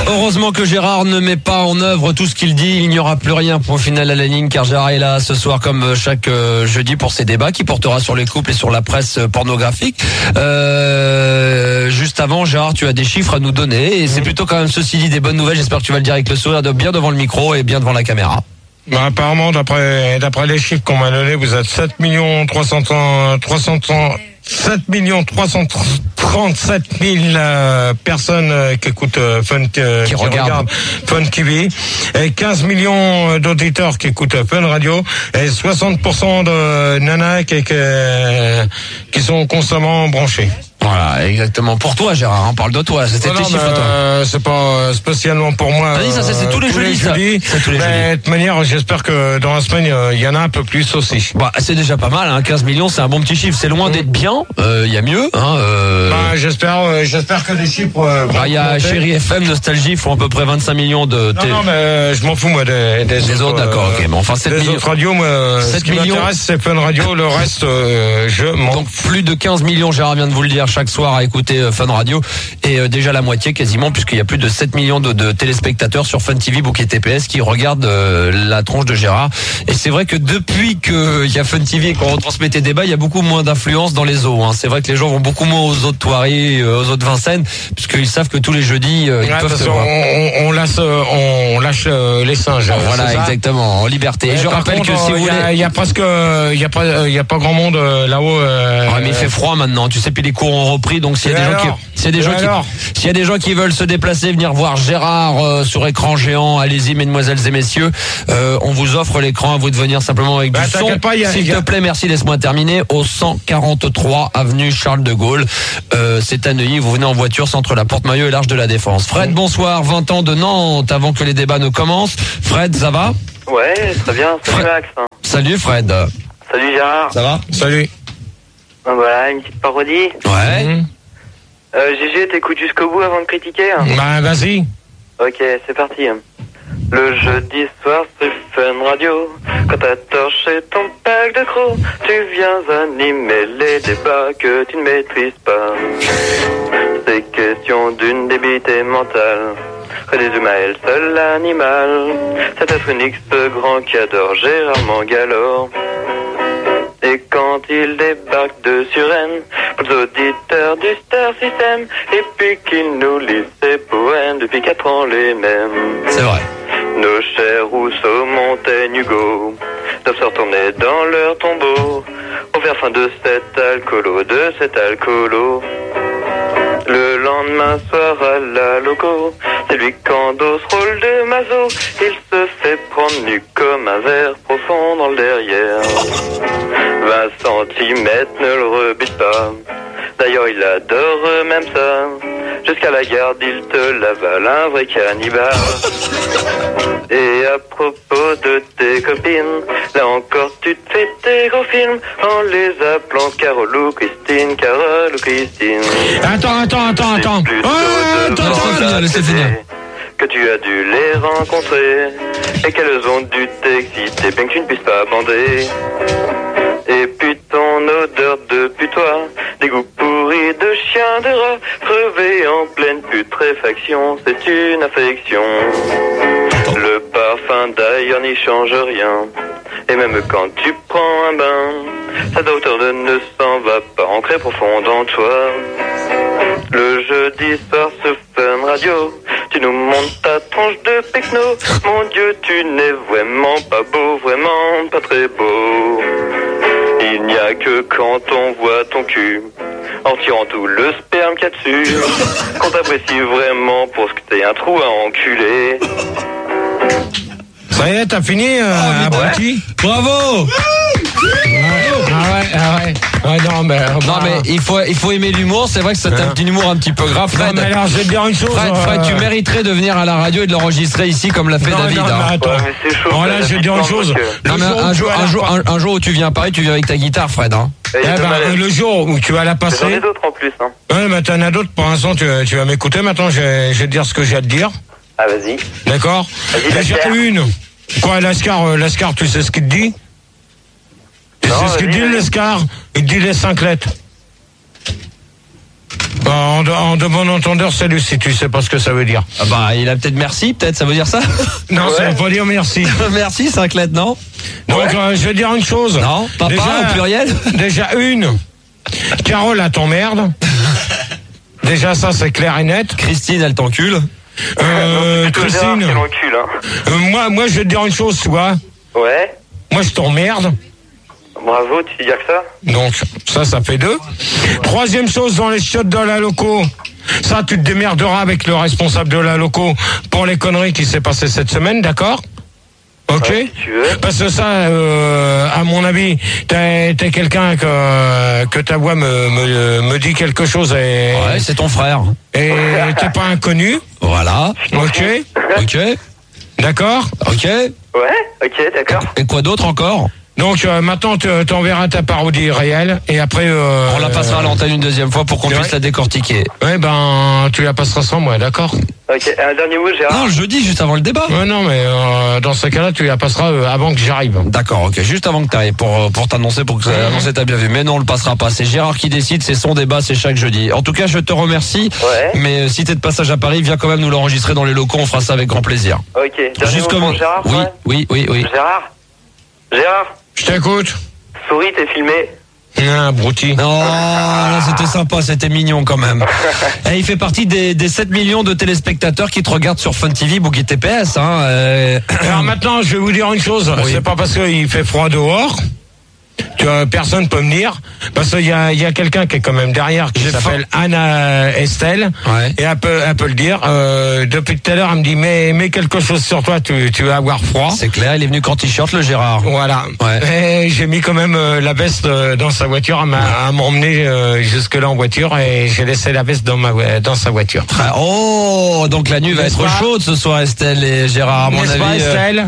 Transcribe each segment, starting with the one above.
Heureusement que Gérard ne met pas en œuvre tout ce qu'il dit. Il n'y aura plus rien pour final à la ligne, car Gérard est là ce soir comme chaque jeudi pour ses débats qui portera sur les couples et sur la presse pornographique. Juste avant, Gérard, tu as des chiffres à nous donner et c'est plutôt quand même, ceci dit, des bonnes nouvelles. J'espère que tu vas le dire avec le sourire, bien devant le micro et bien devant la caméra. Bah, apparemment, d'après les chiffres qu'on m'a donnés, vous êtes 7 337 000 personnes qui écoutent qui regardent Fun TV, et 15 millions d'auditeurs qui écoutent Fun Radio, et 60% de nanas qui sont constamment branchés. Voilà, exactement. Pour toi, Gérard, parle de toi. C'était tes chiffres, toi. C'est pas spécialement pour moi. Vas-y, ça, c'est tous les jeudis, ça. C'est tous les jeudis. De toute manière, j'espère que dans la semaine, il y en a un peu plus aussi. Bah, c'est déjà pas mal, 15 millions, c'est un bon petit chiffre. C'est loin d'être bien. Il y a mieux, j'espère que les chiffres, il y a Chéri FM, Nostalgie, ils font à peu près 25 millions de Non, mais je m'en fous, moi, des autres, d'accord, ok. Mais enfin, 7 des millions. autres radios, moi, ce qui m'intéresse, c'est Fun Radio. Le reste, je m'en Donc, plus de 15 millions, Gérard vient de vous le dire, chaque soir à écouter Fun Radio, et déjà la moitié quasiment, puisqu'il y a plus de 7 millions de téléspectateurs sur Fun TV, Book et TPS qui regardent la tronche de Gérard. Et c'est vrai que depuis qu'il y a Fun TV et qu'on retransmet tes débats, il y a beaucoup moins d'influence dans les eaux. C'est vrai que les gens vont beaucoup moins aux autres Thoiry, aux autres Vincennes, puisqu'ils savent que tous les jeudis, ils peuvent te voir. On lâche les singes. Voilà, exactement, en liberté. Et je rappelle que si vous voulez, il y a pas grand monde là-haut. Mais il fait froid maintenant, tu sais, puis les cours ont repris, donc s'il y a des gens qui veulent se déplacer, venir voir Gérard sur écran géant, allez-y, mesdemoiselles et messieurs, on vous offre l'écran, à vous de venir simplement avec du son. S'il te plaît, merci, laisse-moi terminer, au 143 avenue Charles de Gaulle. C'est à Neuilly, vous venez en voiture, c'est entre la Porte-Maillot et l'Arche de la Défense. Fred, bonsoir, 20 ans de Nantes, avant que les débats ne commencent. Fred, ça va? Ouais, très bien, salut Max. Salut Fred. Salut Gérard. Ça va? Salut. Voilà, une petite parodie. Ouais. GG, t'écoutes jusqu'au bout avant de critiquer? Bah, vas-y. Ok, c'est parti. Le jeudi soir, c'est Fun Radio. Quand t'as torché ton pack de crocs, tu viens animer les débats que tu ne maîtrises pas. C'est question d'une débité mentale. Que des humains est le seul animal. C'est être unique, ce grand qui adore Gérard Mangalore. Et quand il débarque de Suresnes, pour les auditeurs du Star System, et puis qu'il nous lit ses poèmes depuis 4 ans les mêmes. C'est vrai. Nos chers Rousseau, Montaigne, Hugo doivent se retourner dans leur tombeau pour faire fin de cet alcoolo, Le lendemain soir à la loco, c'est lui qu'endosse rôle de maso. Il se fait prendre nu comme un verre profond dans le derrière. 20 centimètres ne le rebute pas. D'ailleurs il adore même ça. Jusqu'à la garde il te l'avale, un vrai cannibale. Et à propos de tes copines, là encore tu te fais tes gros films en les appelant Carole ou Christine, Carole ou Christine. Attends. Laissez finir. Que tu as dû les rencontrer et qu'elles ont dû t'exciter bien que tu ne puisses pas bander. Et puis ton odeur de putois, des goûts pourris de chien de rat, crevé en pleine putréfaction, c'est une affection. Le parfum d'ailleurs n'y change rien, et même quand tu prends un bain, sa odeur ne s'en va pas ancrée profond en toi. Le jeudi soir ce Fun Radio, tu nous montes ta tronche de pecno. Mon Dieu, tu n'es vraiment pas beau, vraiment pas très beau. Il n'y a que quand on voit ton cul, en tirant tout le sperme qu'il y a dessus, qu'on t'apprécie vraiment pour ce que t'es, un trou à enculer. Ça y est, t'as fini, abruti? Bravo! Ouais, non, mais il faut aimer l'humour. C'est vrai que c'est un petit humour un petit peu grave. Fred, non, mais alors, je vais te dire une chose. Fred, tu mériterais de venir à la radio et de l'enregistrer ici comme l'a fait David. Non, mais attends. Mais c'est chaud. Bon, là, je vais te dire une chose. Non, mais un jour où tu viens à Paris, tu viens avec ta guitare, Fred. Le jour où tu vas la passer. J'en ai d'autres en plus. Ouais, mais t'en as d'autres. Pour l'instant, tu vas m'écouter. Maintenant, je vais te dire ce que j'ai à te dire. Ah, vas-y. D'accord. Déjà une. Quoi, Lascar, tu sais ce qu'il te dit? Tu sais ce qu'il dit, Lascar? Il te dit les 5 lettres. En de bon entendeur, salut, si tu sais pas ce que ça veut dire. Ah bah, il a peut-être merci, peut-être, ça veut dire ça? Non, ça veut pas dire merci. Merci, 5 lettres, non? Donc, je vais dire une chose. Non, papa déjà, au pluriel? Déjà une. Carole, elle t'emmerde. Déjà, ça, c'est clair et net. Christine, elle t'encule. Christine. Moi, je vais te dire une chose, tu vois. Ouais. Moi, je t'emmerde. Bravo, tu dis que ça? Donc, ça fait 2. Troisième chose, dans les chiottes de la loco. Ça, tu te démerderas avec le responsable de la loco pour les conneries qui s'est passé cette semaine, d'accord? Ok. Ouais, si tu veux. Parce que ça, à mon avis, t'es quelqu'un que ta voix me dit quelque chose et. Ouais, c'est ton frère. Et t'es pas inconnu. Voilà. Ok. Ok. D'accord. Ok. Ouais, ok, d'accord. Et quoi d'autre encore? Donc maintenant, t'enverras ta parodie réelle et après. On la passera à l'antenne une deuxième fois pour qu'on puisse la décortiquer. Ouais, ben, tu la passeras sans moi, d'accord? Ok, un dernier mot, Gérard. Non, jeudi, juste avant le débat. Ouais, non, mais dans ce cas-là, tu la passeras avant que j'arrive. D'accord, ok, juste avant que tu arrives pour t'annoncer, pour que annoncer t'as bien vu. Mais non, on le passera pas. C'est Gérard qui décide, c'est son débat, c'est chaque jeudi. En tout cas, je te remercie. Ouais. Mais si t'es de passage à Paris, viens quand même nous l'enregistrer dans les locaux, on fera ça avec grand plaisir. Ok, dernier mot pour Gérard. Oui. Gérard. Je t'écoute. Souris, t'es filmé. Ah, brouti. Non, c'était sympa, c'était mignon quand même. Et il fait partie des 7 millions de téléspectateurs qui te regardent sur Fun TV, Boogie TPS. Alors maintenant, je vais vous dire une chose. Oui. C'est pas parce qu'il fait froid dehors que personne peut venir. Parce qu'il y a quelqu'un qui est quand même derrière, qui s'appelle Anna Estelle. Ouais. Et elle peut le dire. Depuis tout à l'heure, elle me dit, mets quelque chose sur toi, tu vas avoir froid. C'est clair, il est venu qu'en t-shirt, le Gérard. Voilà. Ouais. Et j'ai mis quand même la veste dans sa voiture. Elle m'a emmené jusque-là en voiture et j'ai laissé la veste dans sa voiture. Oh, donc la nuit va être chaude ce soir, Estelle et Gérard, à mon avis. Estelle.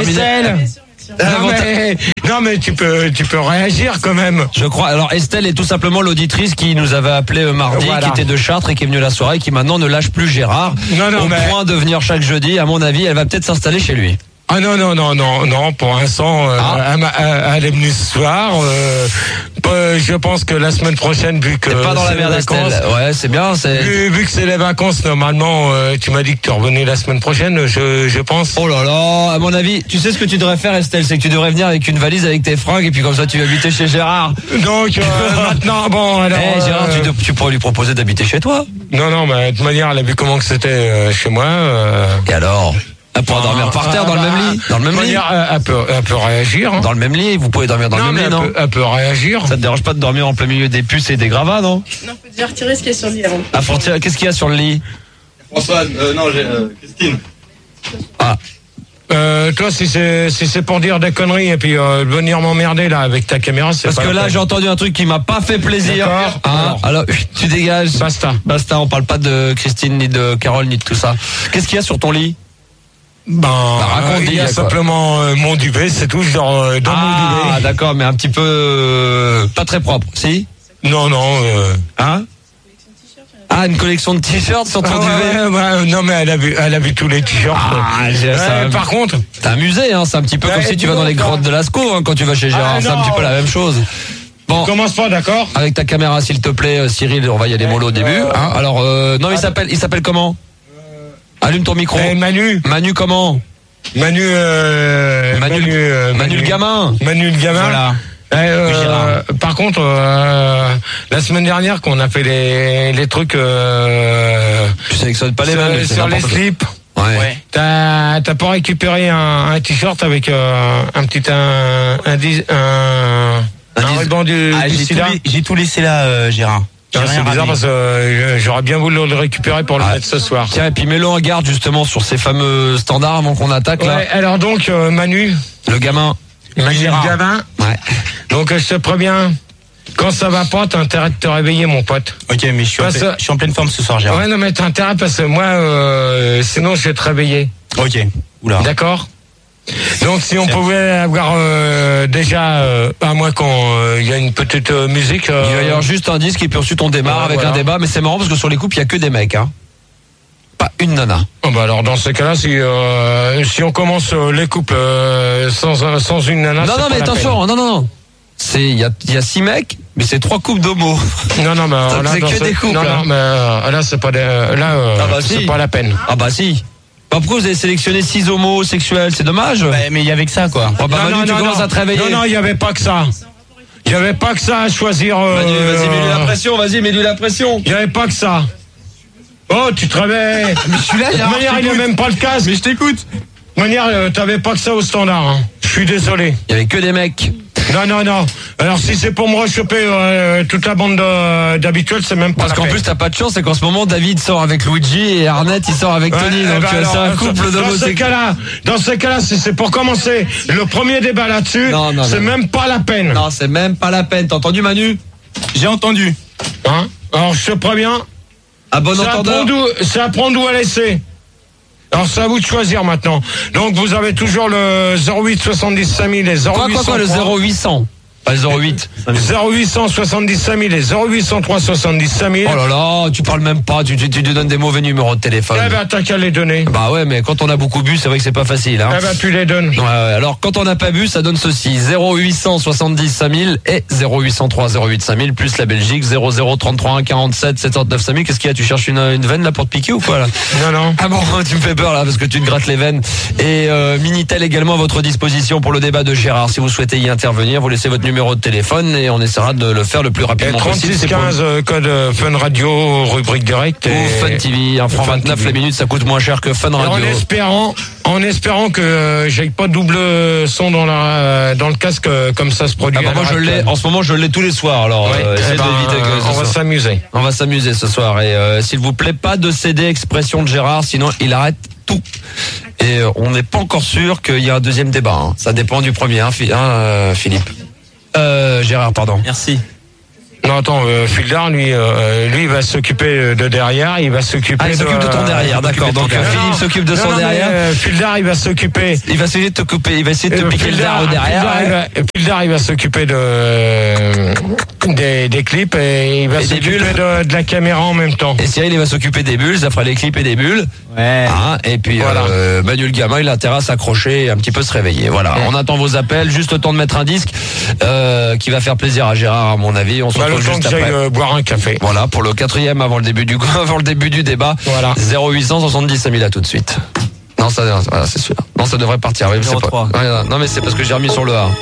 Non mais tu peux réagir quand même. Je crois. Alors Estelle est tout simplement l'auditrice qui nous avait appelé mardi, qui était de Chartres et qui est venue la soirée, et qui maintenant ne lâche plus Gérard au point de venir chaque jeudi. À mon avis, elle va peut-être s'installer chez lui. Ah non, pour l'instant, elle est venue ce soir. Je pense que la semaine prochaine, vu que t'es pas dans la merde, Estelle. Ouais, c'est bien. Vu que c'est les vacances, normalement, tu m'as dit que tu revenais la semaine prochaine, je pense. Oh là là, à mon avis, tu sais ce que tu devrais faire, Estelle, c'est que tu devrais venir avec une valise avec tes fringues et puis comme ça tu vas habiter chez Gérard. Donc maintenant, bon, alors. Gérard, tu pourrais lui proposer d'habiter chez toi. Non, mais de toute manière, elle a vu comment que c'était chez moi. Et alors? Elle pourra dormir par terre dans le même lit. Dans le même lit. Elle peut réagir. Hein. Dans le même lit, vous pouvez dormir dans le même lit, non? Elle peut réagir. Ça te dérange pas de dormir en plein milieu des puces et des gravats, non? Non, faut déjà retirer ce qu'il y a sur le lit avant. Ah, faut retirer. Qu'est-ce qu'il y a sur le lit? Françoise, Christine. Ah. Toi, si c'est pour dire des conneries et puis venir m'emmerder là avec ta caméra, c'est parce pas que là, j'ai entendu un truc qui m'a pas fait plaisir. Alors, tu dégages. Basta, on parle pas de Christine, ni de Carole, ni de tout ça. Qu'est-ce qu'il y a sur ton lit? Il y a simplement mon duvet, c'est tout, genre dans mon duvet. Ah, d'accord, mais un petit peu pas très propre, si? Non. Hein? Ah, une collection de t-shirts sur ton duvet? Non, mais elle a vu tous les t-shirts. Par contre, t'es amusé, hein, c'est un petit peu comme si tu vas dans les grottes de Lascaux, hein, quand tu vas chez Gérard, c'est un petit peu la même chose. Bon, commence pas, d'accord? Avec ta caméra, s'il te plaît, Cyril, on va y aller mollo au début. Hein. Alors, non, il s'appelle comment? Allume ton micro. Manu. Manu comment? Manu le gamin. Manu le gamin. Voilà. Par contre, la semaine dernière, qu'on a fait les trucs. Tu sélectionnes pas les mêmes. Sur les slips. Ouais. T'as pas récupéré un t-shirt avec un petit ruban du sida? J'ai tout laissé là, Gérard. C'est bizarre parce que j'aurais bien voulu le récupérer pour le mettre ce soir. Tiens, et puis mets-le en garde justement sur ces fameux standards avant qu'on attaque là. Ouais, alors donc Manu. Le gamin. Manu le gamin. Ouais. Donc je te préviens, quand ça va pas, t'as intérêt de te réveiller, mon pote. Ok, mais je suis en pleine forme ce soir, Gérard. Ouais, non, mais t'as intérêt parce que moi, sinon je vais te réveiller. Ok. Oula. D'accord. Donc si on pouvait avoir déjà à moins qu'on y a une petite musique. Il va y avoir juste un disque et puis ensuite on démarre avec un débat, mais c'est marrant parce que sur les couples il y a que des mecs, hein. Pas une nana. Oh bah alors dans ce cas-là, si on commence les couples sans une nana. Non mais attention, non. il y a 6 mecs, mais c'est 3 couples d'homo. Non, mais là, c'est que des couples. Non, mais là, c'est pas c'est pas la peine. Ah bah si. Pourquoi vous avez sélectionné 6 homosexuels? C'est dommage. Mais il y avait que ça, quoi. Manu, tu commences à te réveiller. Non, il y avait pas que ça. Il y avait pas que ça à choisir. Manu, vas-y, mets-lui la pression. Il y avait pas que ça. Oh, tu te réveilles. Mais je suis là, de toute manière, il n'a même pas le casque. Mais je t'écoute. De toute manière, t'avais pas que ça au standard. Hein. Je suis désolé. Il y avait que des mecs. Non. Alors si c'est pour me rechoper toute la bande d'habituels, c'est même pas. Parce qu'en plus t'as pas de chance, c'est qu'en ce moment David sort avec Luigi et Arnett il sort avec Tony, donc c'est un couple d'homosexuels. Dans ces cas-là, si c'est pour commencer le premier débat là-dessus, c'est même pas la peine. Non, c'est même pas la peine. T'as entendu, Manu? J'ai entendu. Hein? Alors je te préviens. À bon entendeur. C'est à prendre ou à laisser. Alors c'est à vous de choisir maintenant. Donc vous avez toujours le 08 70 5000 et 0800. Quoi, le 0800? Pas le 08. 0800 70 5000 et 0803 70 5000. Oh là là, tu parles même pas, tu donnes des mauvais numéros de téléphone. Eh ben t'as qu'à les donner. Bah ouais, mais quand on a beaucoup bu, c'est vrai que c'est pas facile. Hein. Eh ben tu les donnes. Ouais, alors quand on n'a pas bu, ça donne ceci: 0800 70 5000 et 0803 08 5000 plus la Belgique 00 33 1 47 79 5000. Qu'est-ce qu'il y a? Tu cherches une veine là pour te piquer ou quoi là? Non. Ah bon, tu me fais peur là parce que tu te grattes les veines. Et Minitel également à votre disposition pour le débat de Gérard. Si vous souhaitez y intervenir, vous laissez votre numéro de téléphone et on essaiera de le faire le plus rapidement possible. 3615 code Fun Radio, rubrique direct. Ou Fun TV, 1 franc 29 la minute, ça coûte moins cher que Fun Radio. En espérant que j'aille pas double son dans le casque comme ça se produit. Moi en ce moment je l'ai tous les soirs. Alors essayez d'éviter que on va s'amuser. On va s'amuser ce soir et s'il vous plaît pas de céder expression de Gérard, sinon il arrête tout. Et on n'est pas encore sûr qu'il y a un deuxième débat. Hein. Ça dépend du premier, Philippe. Gérard, pardon. Merci. Non, attends, Fildar, lui, il va s'occuper de derrière, il va s'occuper il s'occupe de ton derrière, d'accord. Donc Philippe s'occupe de son derrière. Fildar, il va s'occuper. Il va essayer de te couper, il va essayer de te piquer le derrière au derrière. Fildar, il va s'occuper des clips et il va s'occuper de la caméra en même temps. Et Cyril, il va s'occuper des bulles, ça fera les clips et des bulles. Ouais. Et puis voilà. Manu le gamin, il a intérêt à s'accrocher et un petit peu se réveiller. Voilà. On attend vos appels, juste le temps de mettre un disque qui va faire plaisir à Gérard, à mon avis. On se retrouve juste après. J'aille boire un café. Voilà, pour le 4e avant le début du débat. Voilà. 0800 70 5000 à tout de suite. Non, voilà, c'est sûr. Non, ça devrait partir. Oui, c'est pas. Non, mais c'est parce que j'ai remis sur le A.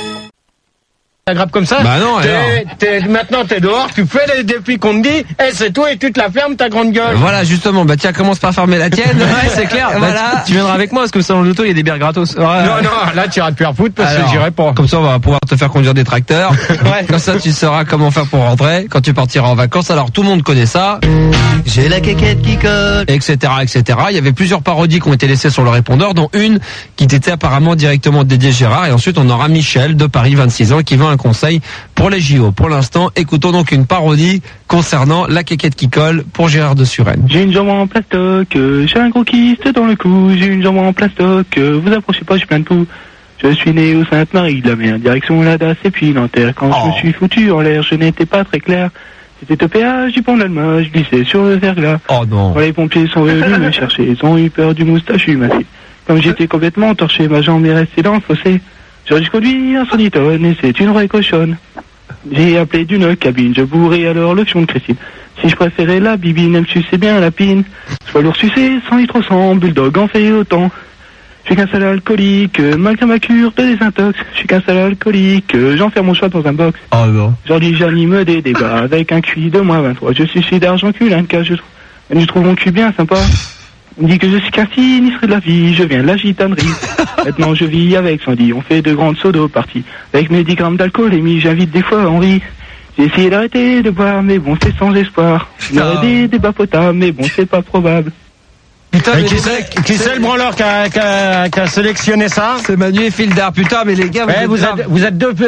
Grave comme ça. Bah non, maintenant t'es dehors, tu fais les défis qu'on te dit, c'est toi et tu te la fermes ta grande gueule. Voilà, justement, tiens, commence par fermer la tienne. Ouais, c'est clair. Voilà. Tu viendras avec moi parce que dans l'auto, il y a des bières gratos. Non, là tu iras te faire foutre parce que j'irai pas. Comme ça, on va pouvoir te faire conduire des tracteurs. Ouais. Comme ça, tu sauras comment faire pour rentrer quand tu partiras en vacances. Alors, tout le monde connaît ça. J'ai la quéquette qui colle. Etc. Il y avait plusieurs parodies qui ont été laissées sur le répondeur, dont une qui était apparemment directement dédiée à Gérard. Et ensuite, on aura Michel de Paris, 26 ans, qui veut un conseil pour les JO. Pour l'instant, écoutons donc une parodie concernant la quéquette qui colle pour Gérard de Suresnes. J'ai une jambe en plastoc, j'ai un gros kyste dans le cou, j'ai une jambe en plastoc, vous approchez pas, je suis plein de poux. Je suis né au Sainte-Marie de la mer, direction la DAS et puis Nanterre. Quand je me suis foutu en l'air, je n'étais pas très clair. C'était au péage du pont d'Alma, je glissais sur le verglas. Oh non. Quand les pompiers sont venus me chercher, ils ont eu peur du moustachu massif. Comme j'étais complètement torché, ma jambe est restée dans le fossé. J'aurais dû conduire un 110 tonnes et c'est une vraie cochonne. J'ai appelé d'une cabine, je bourrais alors le fion de Christine. Si je préférais la bibine, elle me suçait bien la pine. Soit lourd sucé, 100 litres au 100, bulldog en fait autant. Je suis qu'un sale alcoolique, malgré ma cure de désintox. Je suis qu'un sale alcoolique, j'enferme mon choix dans un box. Oh non. Aujourd'hui j'anime des débats avec un QI de moins 23. Je suis celui d'argent culin, car je trouve mon cul bien sympa. On dit que je suis qu'un sinistre de la vie, je viens de la gitanerie. Maintenant je vis avec Sandy, on fait de grandes sodos parties. Avec mes 10 grammes d'alcoolémie, j'invite des fois Henri. J'ai essayé d'arrêter de boire, mais bon c'est sans espoir. J'aurais des débats potables, mais bon c'est pas probable. Putain, qui c'est le branleur qui a sélectionné ça? C'est Manu et Fildar. Putain, mais les gars, vous êtes deux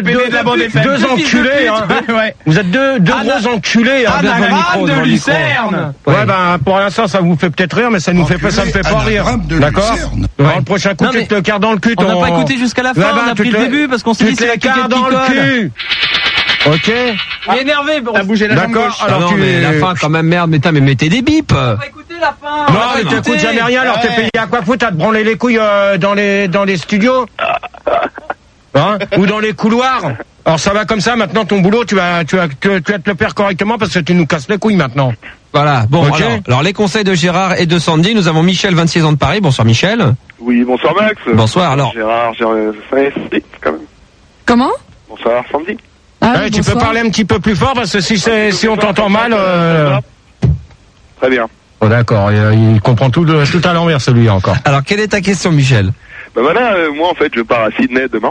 enculés, hein. Ouais. Vous êtes deux gros enculés, hein. Anagramme de Lucerne. Ouais, pour l'instant, ça vous fait peut-être rire, mais ça me fait pas rire. D'accord? Le prochain coup, tu te le carres dans le cul. On n'a pas écouté jusqu'à la fin, on a pris le début parce qu'on s'est dit c'est la quéquette qui colle. Ok. Il est énervé, bon. T'as bougé la jambe gauche. Alors mais la fin quand même, merde, mais mettez des bips. On va écouter la fin. Non, mais t'écoutes jamais rien, alors t'es payé à quoi foutre à te branler les couilles dans les studios? Hein? Ou dans les couloirs? Alors ça va comme ça, maintenant ton boulot, tu vas te le faire correctement parce que tu nous casses les couilles maintenant. Voilà, bon, okay. alors les conseils de Gérard et de Sandy, nous avons Michel, 26 ans de Paris. Bonsoir Michel. Oui, bonsoir Max. Bonsoir, alors. Gérard, Sandy, quand même. Comment? Bonsoir Sandy. Ah, tu peux parler un petit peu plus fort parce que si on t'entend mal... Très bien. Oh, d'accord, il comprend tout à l'envers celui-là encore. Alors quelle est ta question Michel? Bah voilà, moi en fait je pars à Sydney demain.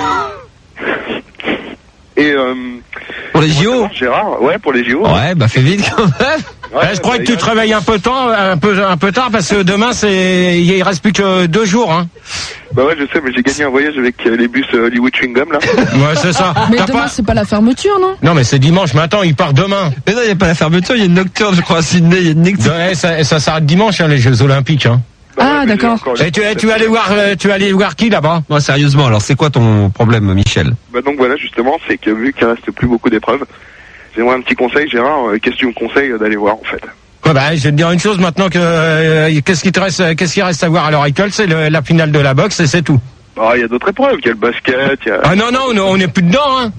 Et pour les JO, Gérard, ouais, pour les JO. Ouais, bah fais vite quand même. Ouais, je crois que tu te réveilles un peu tard parce que demain il reste plus que 2 jours, hein. Bah ouais, je sais, mais j'ai gagné un voyage avec les bus Hollywood Chewing Gum là. Ouais, c'est ça. Mais demain c'est pas la fermeture, non? Non, mais c'est dimanche. Mais attends, il part demain. Mais non, il y a pas la fermeture, il y a une nocturne, je crois à Sydney, il y a une nocturne. Ouais, ça s'arrête dimanche, hein, les Jeux Olympiques, hein. Ah, d'accord. Et tu vas aller voir qui là-bas? Non, sérieusement, alors c'est quoi ton problème, Michel? Bah donc voilà, justement, c'est que vu qu'il reste plus beaucoup d'épreuves, j'aimerais un petit conseil, Gérard. Qu'est-ce que tu me conseilles d'aller voir en fait? Ouais, bah, je vais te dire une chose maintenant que qu'est-ce qui reste à voir à l'heure actuelle, c'est la finale de la boxe et c'est tout. Ah, il y a d'autres épreuves, il y a le basket, il y a... Ah non, on est plus dedans, hein.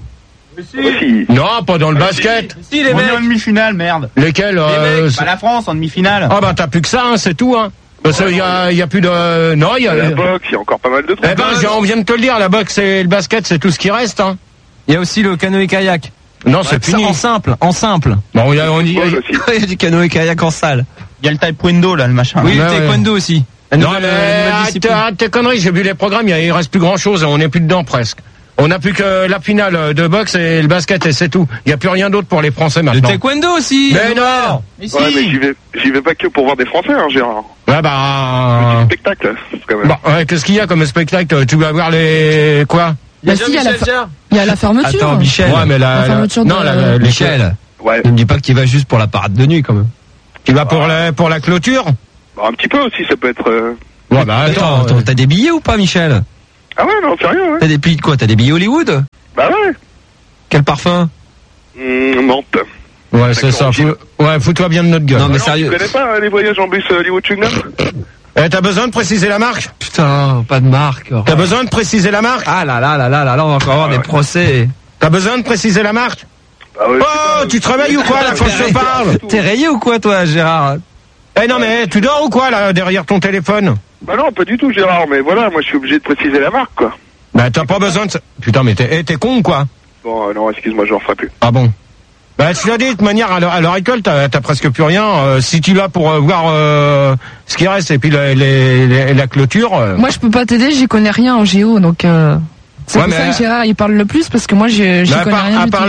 Si. Non, pas dans le basket. Si, les mecs. On est en demi-finale, merde. Lesquels Les mecs, la France en demi-finale. Ah bah t'as plus que ça, hein, c'est tout, hein. Parce qu'il y a plus de... Non, il y a... La boxe, il y a encore pas mal de trucs. Eh ben, on vient de te le dire, la boxe et le basket, c'est tout ce qui reste, hein. Il y a aussi le canoë-kayak. Non, c'est fini. En simple. Bon, il y a du canoë-kayak en salle. Il y a le taekwondo, là, le machin. Oui, le taekwondo aussi. Non, mais arrête tes conneries, j'ai vu les programmes, il reste plus grand chose, on n'est plus dedans presque. On n'a plus que la finale de boxe et le basket et c'est tout. Il n'y a plus rien d'autre pour les Français maintenant. Le taekwondo aussi. Mais non. Mais si. Ouais, mais j'y vais pas que pour voir des Français, hein, Gérard. Ouais, bah... Petit spectacle, quand même. Bah, ouais, qu'est-ce qu'il y a comme spectacle? Tu vas voir les... Quoi? Bah si, il y a la fermeture. Attends, Michel. Ouais, mais la fermeture non, Michel. Ouais. Ne me dis pas que tu vas juste pour la parade de nuit, quand même. Tu vas pour la clôture? Bah, un petit peu aussi, ça peut être... Ouais, bah attends, t'as des billets ou pas, Michel? Ah ouais, non, sérieux, ouais. T'as des billets de quoi? T'as des billets Hollywood? Bah ouais. Quel parfum? Menthe. Ouais, c'est ça. Fous-toi bien de notre gueule. Non, mais sérieux. Tu connais pas les voyages en bus Hollywood Chewing Gum? T'as besoin de préciser la marque? Putain, pas de marque. T'as besoin de préciser la marque? Ah là, on va encore avoir des procès. T'as besoin de préciser la marque? Ah ouais, oh, tu te réveilles ou quoi, là, quand je te parle? T'es rayé ou quoi, toi, Gérard? Eh non, mais tu dors ou quoi, là, derrière ton téléphone? Bah non, pas du tout, Gérard, mais voilà, moi je suis obligé de préciser la marque, quoi. Bah t'as pas besoin de ça. Putain, mais t'es con ou quoi? Bon, non, excuse-moi, je ne referai plus. Ah bon? Bah tu l'as dit, de toute manière, à l'heure actuelle, t'as presque plus rien. Si tu vas pour voir ce qui reste et puis la clôture... Moi, je peux pas t'aider, j'y connais rien en géo, donc... C'est pour ça que Gérard il parle le plus parce que moi j'y connais rien du tout. À part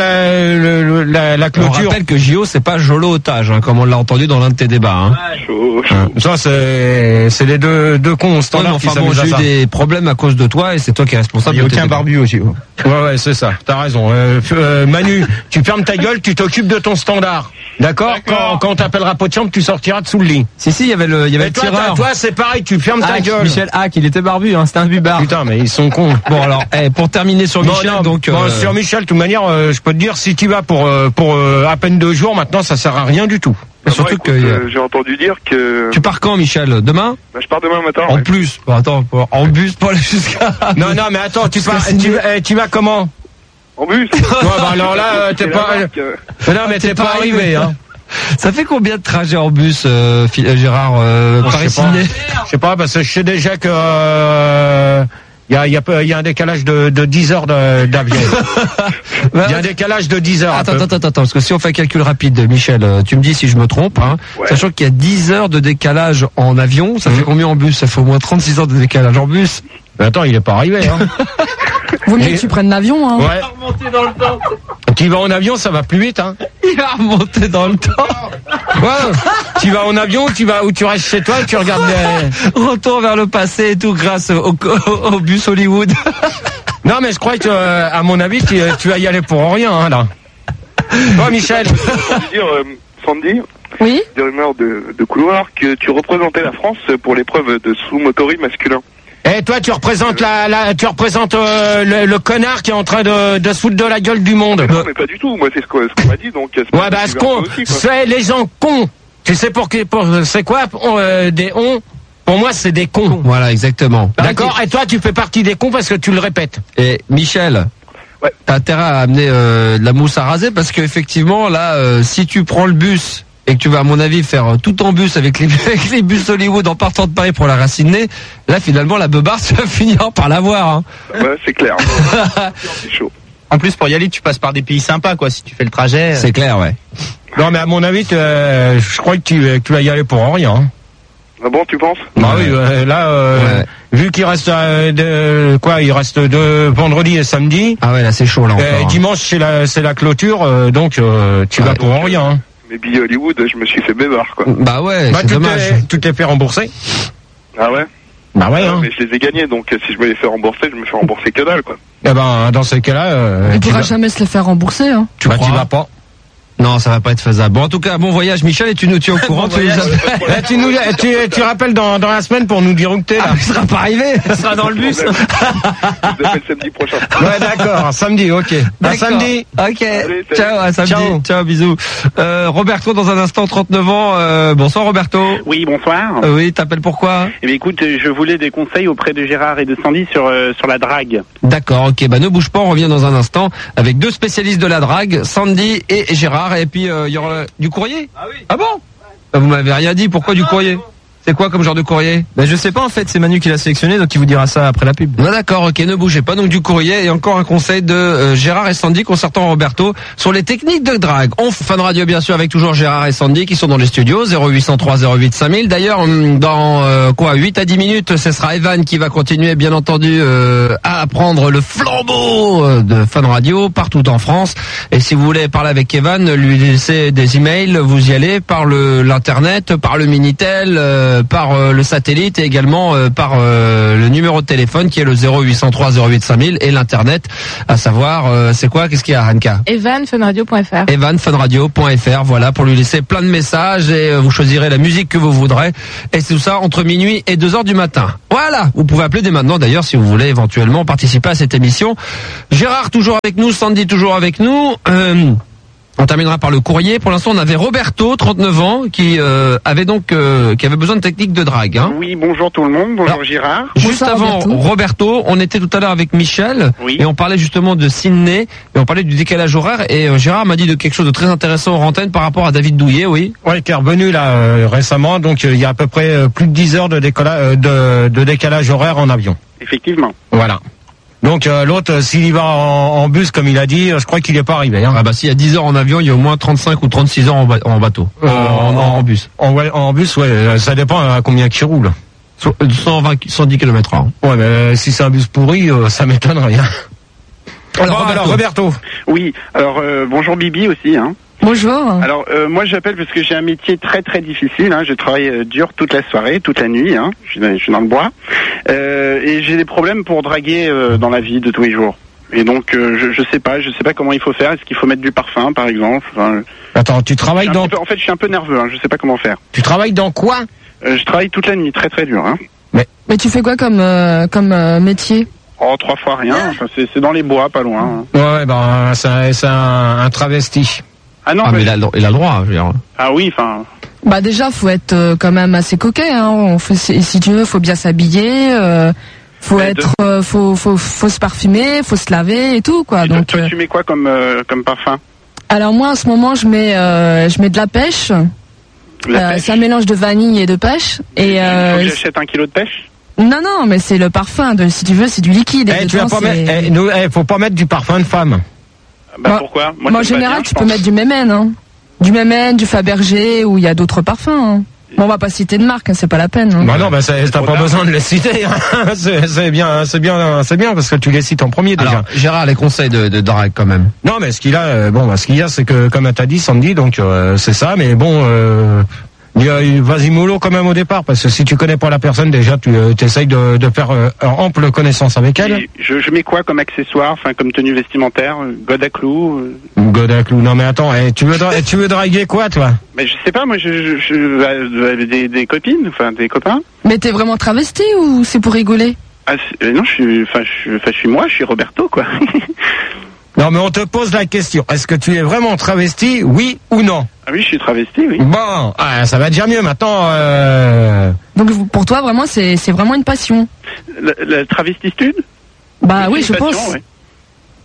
la clôture. On rappelle que JO c'est pas Jolo otage, hein, comme on l'a entendu dans l'un de tes débats. Hein. Chaud. Ça c'est les deux cons standards qui s'amusent à ça. J'ai eu des problèmes à cause de toi et c'est toi qui es responsable. Il n'y a aucun barbu au JO. Ouais c'est ça. T'as raison. Manu, tu fermes ta gueule, tu t'occupes de ton standard. D'accord. Quand on t'appellera pot de chambre, tu sortiras de sous le lit. Si il y avait le tireur. Toi c'est pareil, tu fermes ta gueule. Michel Hack, il était barbu, hein, c'était un bubard. Putain, mais ils sont cons. Bon alors, pour terminer sur Michel, donc. Sur Michel, de toute manière, je peux te dire, si tu vas pour à peine 2 jours, maintenant, ça sert à rien du tout. Surtout que j'ai entendu dire que. Tu pars quand, Michel? Demain? Bah, je pars demain matin. En plus. Bon, attends, en bus pour aller jusqu'à. Non, mais attends, tu vas comment? En bus. Ouais, bah alors là, t'es pas. Non, mais t'es pas arrivé, hein. Ça fait combien de trajets en bus, Gérard, Paris-Sydney? Je sais pas, parce que je sais déjà que il y a un décalage de 10 heures d'avion. Il y a un décalage de 10 heures. Attends, parce que si on fait un calcul rapide, Michel, tu me dis si je me trompe, hein, ouais. Sachant qu'il y a 10 heures de décalage en avion, ça fait combien en bus? Ça fait au moins 36 heures de décalage en bus. Mais attends, il est pas arrivé, hein. Vaut mieux que tu prennes l'avion, hein. Ouais. Il va remonter dans le temps. Tu vas en avion, ça va plus vite, hein. Il va remonter dans le temps. Ouais. Tu vas en avion, ou tu restes chez toi et tu regardes Retour vers le passé et tout grâce au bus Hollywood. Non, mais je crois que, à mon avis, tu vas y aller pour rien, hein, là. Toi, Michel. Sandy. Oui. Des rumeurs de couloir que tu représentais la France pour l'épreuve de sous-motori masculin. Et toi, tu représentes le connard qui est en train de se foutre de la gueule du monde. Non, mais pas du tout. Moi, c'est ce qu'on m'a dit, donc. Ouais, bah, c'est les gens cons. Tu sais c'est quoi, des on? Pour moi, c'est des cons. Voilà, exactement. D'accord? Et toi, tu fais partie des cons parce que tu le répètes. Et Michel. Ouais. T'as intérêt à amener de la mousse à raser parce qu'effectivement, là, si tu prends le bus et que tu vas, à mon avis, faire tout en bus avec les bus Hollywood en partant de Paris pour la Racine-Nez, là, finalement, la beubare, tu vas finir par l'avoir. Hein. Ouais, c'est clair. C'est chaud. En plus, pour y aller, tu passes par des pays sympas, quoi, si tu fais le trajet. C'est clair, ouais. Non, mais à mon avis, je crois que tu vas y aller pour rien. Hein. Ah bon, tu penses? Bah oui, là, vu qu'il reste il reste vendredi et samedi. Ah ouais, là c'est chaud là encore. Dimanche c'est la clôture, donc tu vas pour rien. Hein. Mes billets Hollywood, je me suis fait bébar, quoi. Bah ouais, c'est dommage. Tu t'es fait rembourser? Ah ouais? Bah ouais. Hein. Mais je les ai gagnés, donc si je me les fais rembourser, je me fais rembourser que dalle, quoi. Eh ben, dans ces cas-là, on pourra jamais se les faire rembourser. Hein. Tu vas pas. Non, ça va pas être faisable. Bon, en tout cas, bon voyage, Michel, et tu nous tiens au courant. Tu rappelles dans la semaine pour nous dire où t'es, là. Ah, il sera pas arrivé. Ça sera dans le bus. Je vous appelle samedi prochain. Ouais, d'accord, samedi, ok. À samedi. Ok. Allez, ciao, à samedi. Ciao, bisous. Roberto, dans un instant, 39 ans. Bonsoir, Roberto. Oui, bonsoir. Oui, t'appelles pourquoi? Eh bien, écoute, je voulais des conseils auprès de Gérard et de Sandy sur la drague. D'accord, ok. Bah, ne bouge pas, on revient dans un instant avec deux spécialistes de la drague, Sandy et Gérard. Et puis, il y aura du courrier? Ah oui. Ah bon? Bah, vous m'avez rien dit. Pourquoi du courrier? C'est quoi comme genre de courrier? Ben je sais pas en fait, c'est Manu qui l'a sélectionné, donc il vous dira ça après la pub. Ah, d'accord, ok, ne bougez pas. Donc du courrier et encore un conseil de Gérard et Sandy concernant Roberto sur les techniques de drague. On Fun Radio bien sûr avec toujours Gérard et Sandy qui sont dans les studios 0803 08 5000. D'ailleurs dans 8 à 10 minutes, ce sera Evan qui va continuer bien entendu à prendre le flambeau de Fun Radio partout en France. Et si vous voulez parler avec Evan, lui laisser des emails, vous y allez par l'internet, par le Minitel, par le satellite et également par le numéro de téléphone qui est le 0803 08 5000 et l'internet, à savoir c'est quoi, qu'est-ce qu'il y a, Hanka? evanfunradio.fr. evanfunradio.fr, voilà, pour lui laisser plein de messages et vous choisirez la musique que vous voudrez et c'est tout ça entre minuit et 2h du matin. Voilà, vous pouvez appeler dès maintenant d'ailleurs si vous voulez éventuellement participer à cette émission. Gérard toujours avec nous, Sandy toujours avec nous. On terminera par le courrier. Pour l'instant, on avait Roberto, 39 ans, qui avait besoin de technique de drague. Hein. Oui, bonjour tout le monde, bonjour. Alors, Gérard. Juste bonsoir, avant Roberto, on était tout à l'heure avec Michel, oui. Et on parlait justement de Sydney, et on parlait du décalage horaire, et Gérard m'a dit de quelque chose de très intéressant en antenne par rapport à David Douillet, oui. Oui, qui est revenu là récemment, donc il y a à peu près plus de 10 heures de décalage horaire en avion. Effectivement. Voilà. Donc l'autre, s'il y va en bus, comme il a dit, je crois qu'il n'est pas arrivé. Hein. Ah bah s'il y a 10 heures en avion, il y a au moins 35 ou 36 heures en bateau. En bus. En bus, ouais, ça dépend à combien qui roule. 110 km/h. Ouais, mais si c'est un bus pourri, ça m'étonne rien. Alors Roberto. Oui, alors bonjour Bibi aussi. Hein. Bonjour. Alors moi j'appelle parce que j'ai un métier très très difficile. Hein. Je travaille dur toute la soirée, toute la nuit. Hein. Je suis dans le bois et j'ai des problèmes pour draguer dans la vie de tous les jours. Et donc je sais pas comment il faut faire. Est-ce qu'il faut mettre du parfum par exemple? Attends, tu travailles dans... En fait je suis un peu nerveux. Hein. Je sais pas comment faire. Tu travailles dans quoi? Je travaille toute la nuit, très très dur. Hein. Mais tu fais quoi comme métier? Oh, 3 fois rien. Enfin, c'est dans les bois, pas loin. Hein. Ouais, ben c'est un travesti. Ah non, mais il a le droit, je veux dire. Ah oui, enfin. Bah déjà, faut être quand même assez coquet. Hein. Si tu veux, faut bien s'habiller. Faut se parfumer, faut se laver et tout quoi. Donc toi, tu mets quoi comme parfum? Alors moi, en ce moment, je mets de la pêche. C'est un mélange de vanille et de pêche. Et faut que j'achète 1 kilo de pêche. Non, mais c'est le parfum. Si tu veux, c'est du liquide. Faut pas mettre du parfum de femme. Bah pourquoi? Moi en général, tu peux mettre du Mémène, hein. Du Mémène, du Fabergé, ou il y a d'autres parfums. Hein. Bon, on va pas citer de marque, hein, c'est pas la peine. Hein. Bah non, t'as pas besoin de les citer. Hein. C'est bien, parce que tu les cites en premier déjà. Alors, Gérard, les conseils de drague quand même. Non, mais ce qu'il y a, c'est que comme t'as dit, Sandy, donc c'est ça. Mais bon, vas-y mollo quand même au départ, parce que si tu connais pas la personne, déjà tu essayes de faire ample connaissance avec elle. Et je mets quoi comme accessoire, enfin comme tenue vestimentaire, god à clous God à clous. Non mais attends, tu veux draguer quoi toi? Mais je sais pas, moi des copines, enfin des copains. Mais t'es vraiment travesti ou c'est pour rigoler? Ah, non, je suis moi, je suis Roberto quoi. Non mais on te pose la question, est-ce que tu es vraiment travesti, oui ou non? Ah oui, je suis travesti, oui. Bon, ça va déjà mieux maintenant. Donc pour toi vraiment c'est vraiment une passion? La travestitude? Bah oui, je pense. Ouais.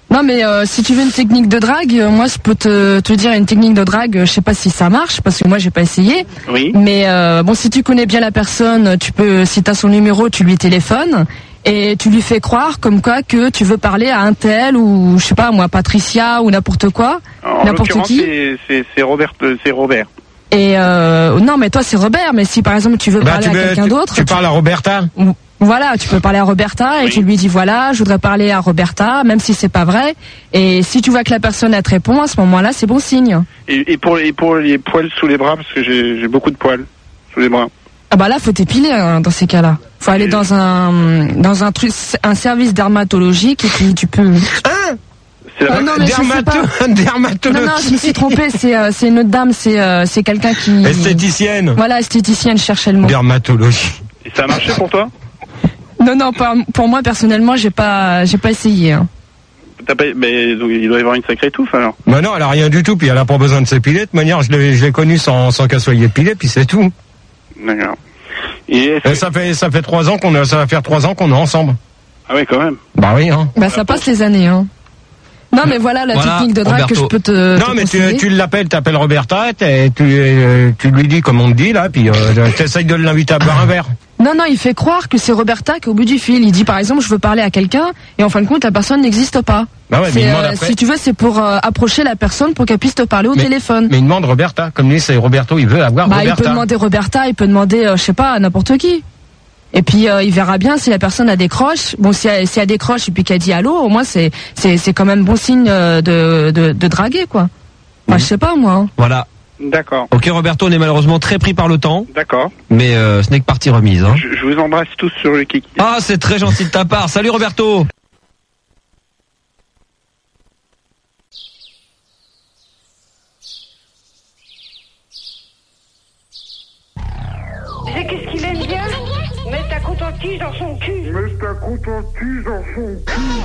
Non mais si tu veux une technique de drague, moi je peux te dire une technique de drague, je sais pas si ça marche parce que moi j'ai pas essayé. Oui. Mais bon, si tu connais bien la personne, tu peux, si t'as son numéro, tu lui téléphones et tu lui fais croire comme quoi que tu veux parler à un tel ou je sais pas moi Patricia ou n'importe quoi, n'importe qui. C'est Robert. Et non mais toi c'est Robert, mais si par exemple tu veux parler à quelqu'un d'autre, tu parles à Roberta. Voilà, tu peux parler à Roberta et tu lui dis voilà, je voudrais parler à Roberta, même si c'est pas vrai. Et si tu vois que la personne elle te répond, à ce moment-là, c'est bon signe. Et pour les poils sous les bras, parce que j'ai beaucoup de poils sous les bras. Ah bah là, faut t'épiler hein, dans ces cas-là. Faut aller dans un truc, un service dermatologique et puis tu peux. Non, mais dermatologique. Non, je me suis trompée. C'est une autre dame. C'est quelqu'un qui. Esthéticienne. Voilà, esthéticienne. Je cherchais le mot. Dermatologie. Et ça a marché pour toi? Non, pour moi personnellement, j'ai pas essayé. Hein. Mais donc, il doit y avoir une sacrée touffe alors. Bah non, elle a rien du tout, puis elle a pas besoin de s'épiler. De toute manière, je l'ai connue sans qu'elle soit épilée, puis c'est tout. D'accord. Et ça fait 3 ans ça va faire 3 ans qu'on est ensemble. Ah oui, quand même. Bah oui, hein. Bah ça passe les années, hein. Non mais voilà la technique de drague que je peux te. Non mais tu l'appelles, t'appelles Roberta, tu lui dis comme on te dit là, puis t'essayes de l'inviter à boire un verre. Non, il fait croire que c'est Roberta qui est au bout du fil. Il dit par exemple je veux parler à quelqu'un et en fin de compte la personne n'existe pas. Bah ouais, mais il demande après. Si tu veux c'est pour approcher la personne pour qu'elle puisse te parler au téléphone. Mais il demande Roberta, comme lui c'est Roberto, il veut avoir Roberta. Il peut demander Roberta, il peut demander je sais pas n'importe qui. Et puis il verra bien si la personne a décroche. Bon, si elle décroche et puis qu'elle dit allô, au moins c'est quand même bon signe de draguer quoi. Enfin, je sais pas moi. Hein. Voilà. D'accord. Ok Roberto, on est malheureusement très pris par le temps. D'accord. Mais ce n'est que partie remise. Hein. Je vous embrasse tous sur le kiki. Ah, c'est très gentil de ta part. Salut Roberto. Qu'est-ce qu'il aime bien? Mettre ta coton-tige dans son cul.